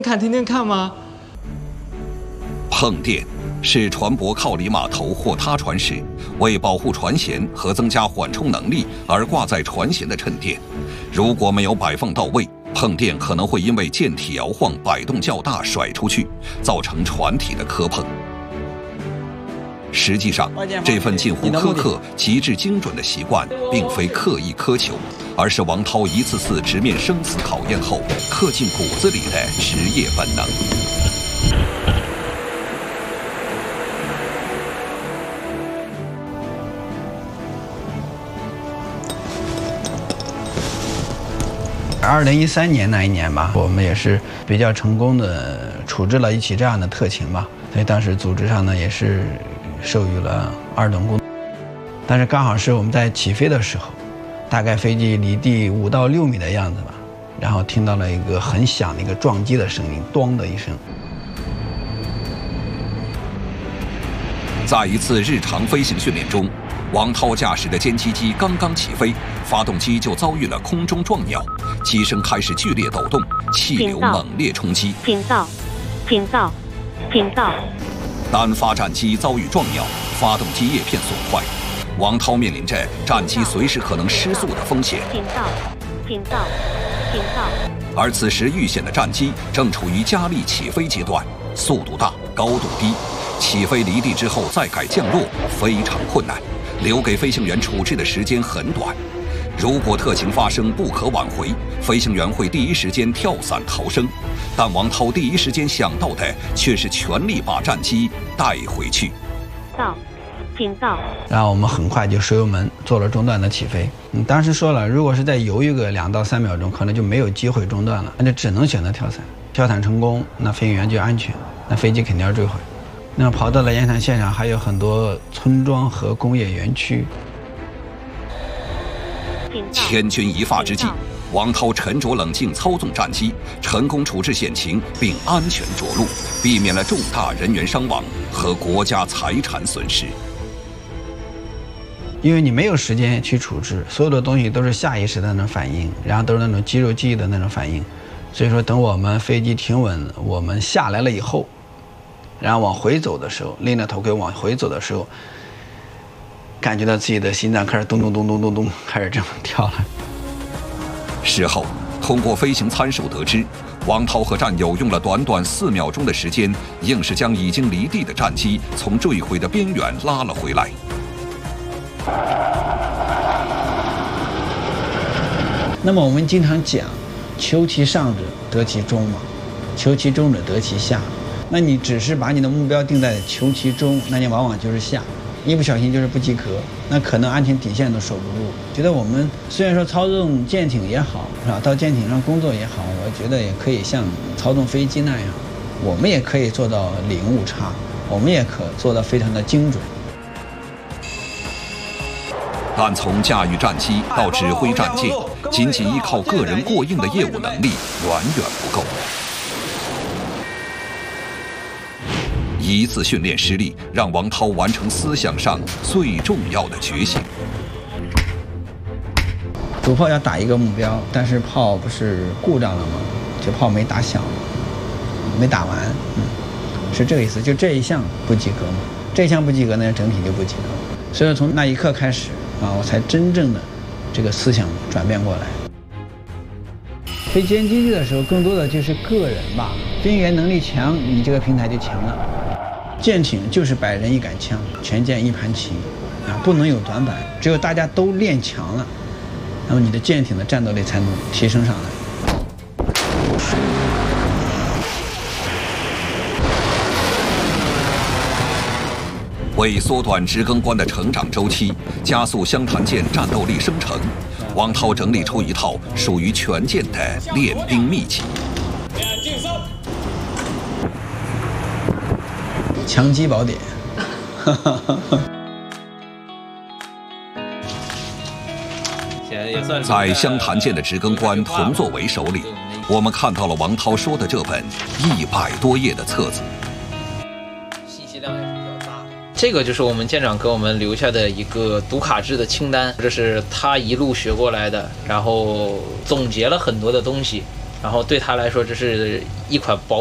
听听看吗？ 碰电是船舶靠离码头或他船时，为保护船舷和增加缓冲能力而挂在船舷的衬垫。如果没有摆放到位，碰电可能会因为舰体摇晃摆动较大甩出去，造成船体的磕碰。实际上，这份近乎苛刻、极致精准的习惯，并非刻意苛求，而是王涛一次次直面生死考验后刻进骨子里的职业本能。 2013年那一年吧，我们也是比较成功的处置了一起这样的特勤吧，所以当时组织上呢也是授予了2等功。但是刚好是我们在起飞的时候，大概飞机离地5到6米的样子吧，然后听到了一个很响的一个撞击的声音，咣的一声。 在一次日常飞行训练中，王涛驾驶的歼击机刚刚起飞，发动机就遭遇了空中撞鸟，机身开始剧烈抖动，气流猛烈冲击。 频道。 单发战机遭遇撞鸟，发动机叶片损坏，王涛面临着战机随时可能失速的风险。 频道。 而此时遇险的战机正处于加力起飞阶段，速度大，高度低，起飞离地之后再改降落非常困难，留给飞行员处置的时间很短。如果特情发生不可挽回，飞行员会第一时间跳伞逃生，但王涛第一时间想到的却是全力把战机带回去。 频道。 然后我们很快就收油门做了中断的起飞。当时说了，如果是再犹豫个2到3秒钟，可能就没有机会中断了，那就只能选择跳伞。跳伞成功，那飞行员就安全，那飞机肯定要坠毁。那么跑到了烟台现场，还有很多村庄和工业园区。 千钧一发之际，王涛沉着冷静操纵战机，成功处置险情，并安全着陆，避免了重大人员伤亡和国家财产损失。 因为你没有时间去处置，所有的东西都是下意识的那种反应，然后都是那种肌肉记忆的那种反应，所以说等我们飞机停稳，我们下来了以后，然后往回走的时候，拎着头盔往回走的时候，感觉到自己的心脏开始咚咚咚咚咚咚开始这么跳了。 事后通过飞行参数得知，王涛和战友用了短短4秒钟的时间，硬是将已经离地的战机从坠毁的边缘拉了回来。 那么我们经常讲，求其上者得其中嘛，求其中者得其下。那你只是把你的目标定在求其中，那你往往就是下，一不小心就是不及格，那可能安全底线都守不住。觉得我们虽然说操纵舰艇也好，是吧？到舰艇上工作也好，我觉得也可以像操纵飞机那样，我们也可以做到零误差，我们也可做到非常的精准。 但从驾驭战机到指挥战舰，仅依靠个人过硬的业务能力远远不够。一次训练失利，让王涛完成思想上最重要的觉醒。 主炮要打一个目标，但是炮不是故障了吗？这炮没打响，没打完，是这个意思。就这一项不及格嘛，这一项不及格，那整体就不及格。所以从那一刻开始啊，我才真正的这个思想转变过来。飞歼击机的时候，更多的就是个人吧，飞行员能力强，你这个平台就强了。舰艇就是百人一杆枪，全舰一盘棋，啊，不能有短板，只有大家都练强了，那么你的舰艇的战斗力才能提升上来。 为缩短值更官的成长周期，加速湘潭舰战斗力生成，王涛整理出一套属于全舰的练兵秘籍。 强击宝典。 在湘潭舰的值更官佟作为手里，我们看到了王涛说的这本100多页的册子。 信息量也是比较大的。这个就是我们舰长给我们留下的一个读卡制的清单，这是他一路学过来的，然后总结了很多的东西， 然后对他来说这是一款宝